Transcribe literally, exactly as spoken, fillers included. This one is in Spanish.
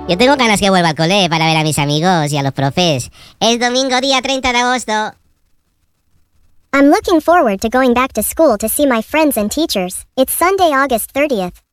Yo tengo ganas que vuelva al cole para ver a mis amigos y a los profes. Es domingo día treinta de agosto. I'm looking forward to going back to school to see my friends and teachers. It's Sunday, August thirtieth.